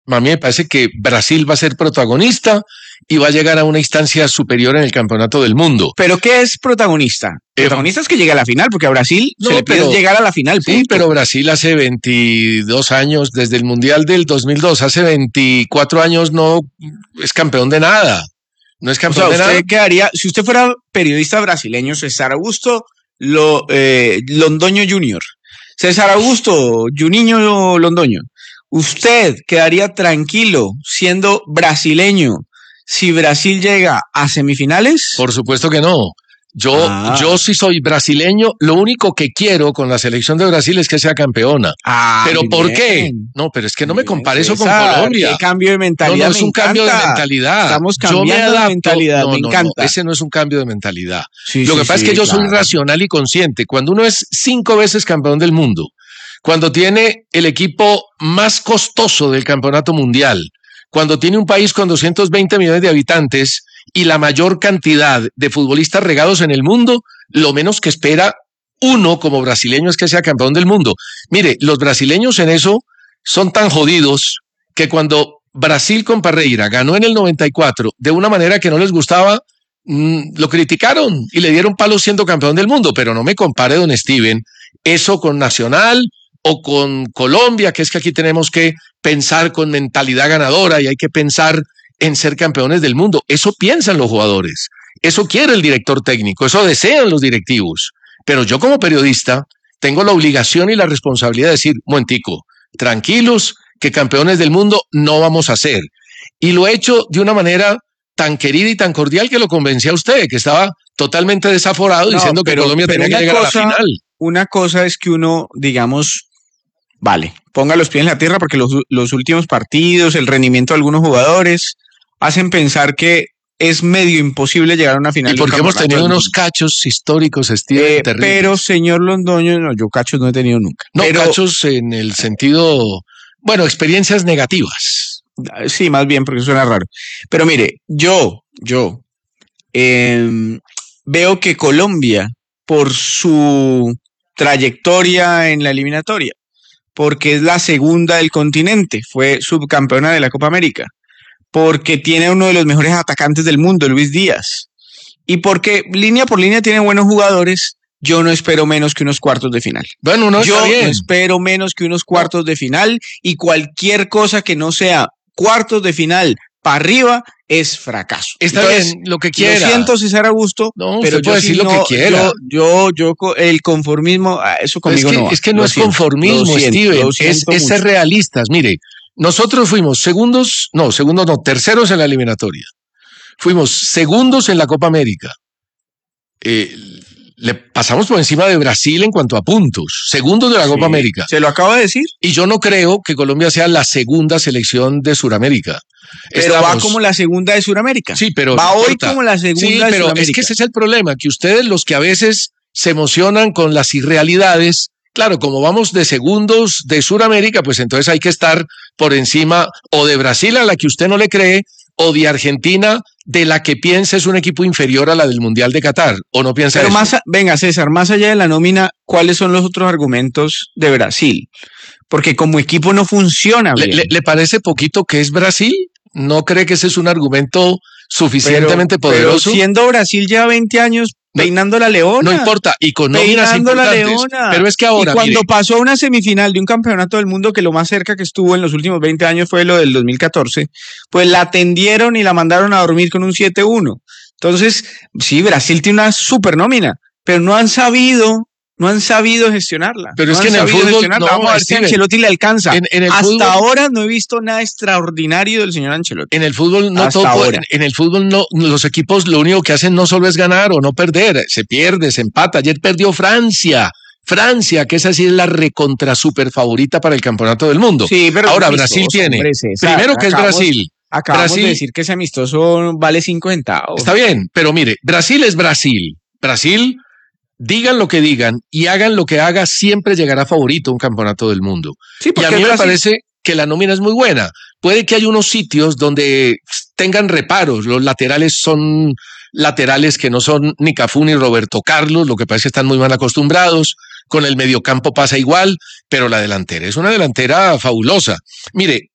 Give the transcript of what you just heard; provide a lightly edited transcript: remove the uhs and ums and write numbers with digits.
A mí me parece que Brasil va a ser protagonista y va a llegar a una instancia superior en el campeonato del mundo. ¿Pero qué es protagonista? Protagonista es que llegue a la final, porque a Brasil se le pide llegar a la final. Sí, punto. Pero Brasil hace 22 años, desde el Mundial del 2002, hace 24 años no es campeón de nada. No es campeón de nada. Quedaría, si usted fuera periodista brasileño, César Augusto Londoño Jr., César Augusto Juninho Londoño, ¿usted quedaría tranquilo siendo brasileño si Brasil llega a semifinales? Por supuesto que no. Yo sí soy brasileño, lo único que quiero con la selección de Brasil es que sea campeona. ¿Pero por qué? No, pero es que no me compare eso con Colombia. ¿Qué cambio de mentalidad? No es un cambio de mentalidad. Estamos cambiando de mentalidad, me encanta. Ese no es un cambio de mentalidad. Lo que pasa es que yo soy racional y consciente. Cuando uno es 5 veces campeón del mundo, cuando tiene el equipo más costoso del campeonato mundial, cuando tiene un país con 220 millones de habitantes y la mayor cantidad de futbolistas regados en el mundo, lo menos que espera uno como brasileño es que sea campeón del mundo. Mire, los brasileños en eso son tan jodidos que cuando Brasil con Parreira ganó en el 94 de una manera que no les gustaba, lo criticaron y le dieron palos siendo campeón del mundo, pero no me compare, don Steven, eso con Nacional o con Colombia, que es que aquí tenemos que pensar con mentalidad ganadora y hay que pensar en ser campeones del mundo. Eso piensan los jugadores, eso quiere el director técnico, eso desean los directivos. Pero yo como periodista tengo la obligación y la responsabilidad de decir, momentico, tranquilos, que campeones del mundo no vamos a ser. Y lo he hecho de una manera tan querida y tan cordial que lo convencí a usted, que estaba totalmente desaforado diciendo que Colombia tenía que llegar a la final. Una cosa es que uno, digamos, vale, ponga los pies en la tierra porque los últimos partidos, el rendimiento de algunos jugadores hacen pensar que es medio imposible llegar a una final. Y porque hemos tenido unos cachos históricos, Steven, terribles. Pero, señor Londoño, no, yo cachos no he tenido nunca. No, pero, cachos en el sentido, bueno, experiencias negativas. Sí, más bien, porque suena raro. Pero mire, yo veo que Colombia, por su trayectoria en la eliminatoria, porque es la segunda del continente, fue subcampeona de la Copa América, porque tiene uno de los mejores atacantes del mundo, Luis Díaz, y porque línea por línea tiene buenos jugadores, yo no espero menos que unos cuartos de final. Bueno, no, yo no espero menos que unos cuartos de final, y cualquier cosa que no sea cuartos de final para arriba es fracaso. Está Entonces, bien, lo que quiera. Lo siento, César Augusto, pero yo decir lo que quiera. Yo, el conformismo, eso conmigo no va. Es que no es conformismo, Steven, es ser realistas. Mire, nosotros fuimos terceros en la eliminatoria. Fuimos segundos en la Copa América. Le pasamos por encima de Brasil en cuanto a puntos. Segundos de la Copa América. Se lo acabo de decir. Y yo no creo que Colombia sea la segunda selección de Sudamérica. Pero va como la segunda de Sudamérica. Sí, pero va hoy como la segunda de Sudamérica. Es que ese es el problema, que ustedes, los que a veces se emocionan con las irrealidades, claro, como vamos de segundos de Sudamérica, pues entonces hay que estar por encima o de Brasil, a la que usted no le cree, o de Argentina, de la que piensa es un equipo inferior a la del Mundial de Qatar, o no piensa eso. Venga, César, más allá de la nómina, ¿cuáles son los otros argumentos de Brasil? Porque como equipo no funciona bien. ¿Le parece poquito que es Brasil? ¿No cree que ese es un argumento suficientemente poderoso? Pero siendo Brasil lleva 20 años peinando la leona. No importa, y con nóminas importantes. La leona. Pero es que ahora, y cuando pasó una semifinal de un campeonato del mundo, que lo más cerca que estuvo en los últimos 20 años fue lo del 2014, pues la atendieron y la mandaron a dormir con un 7-1. Entonces, sí, Brasil tiene una super nómina, pero no han sabido gestionarla. Pero es que en el fútbol, vamos a ver si Ancelotti le alcanza. Hasta fútbol, ahora no he visto nada extraordinario del señor Ancelotti. En el fútbol no en el fútbol no, los equipos lo único que hacen no solo es ganar o no perder, se pierde, se empata. Ayer perdió Francia, que esa sí es la recontra super favorita para el campeonato del mundo. Sí, pero ahora Brasil tiene, primero que es Brasil. Acabamos de decir que ese amistoso vale 5 centavos. Está bien, pero mire, Brasil es Brasil. Brasil, digan lo que digan y hagan lo que haga, siempre llegará favorito a un campeonato del mundo. Sí, y a mí me parece que la nómina es muy buena. Puede que haya unos sitios donde tengan reparos. Los laterales son laterales que no son ni Cafú ni Roberto Carlos, lo que pasa es que están muy mal acostumbrados. Con el mediocampo pasa igual, pero la delantera es una delantera fabulosa. Mire,